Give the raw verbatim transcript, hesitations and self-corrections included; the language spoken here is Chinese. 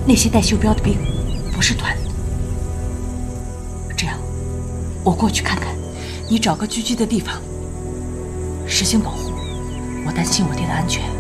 那些带袖标的兵不是团的。这样，我过去看看，你找个聚居的地方，实行保护。我担心我爹的安全。